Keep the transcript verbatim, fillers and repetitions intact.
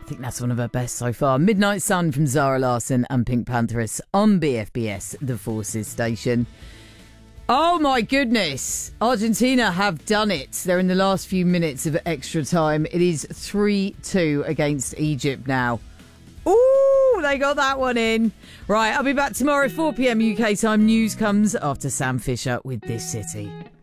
think that's one of her best so far. Midnight Sun from Zara Larsson and Pink Pantheress on B F B S, the Forces station. Oh my goodness. Argentina have done it. They're in the last few minutes of extra time. It is three two against Egypt now. Ooh, they got that one in. Right, I'll be back tomorrow, four p.m. U K time. News comes after Sam Fisher with This City.